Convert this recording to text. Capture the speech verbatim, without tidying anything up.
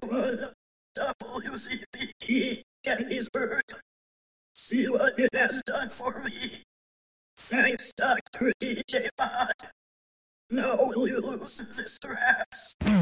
What W C B T Gettysburg. See what it has done for me. Thanks, Doctor D J Bond. Now will you loosen this dress?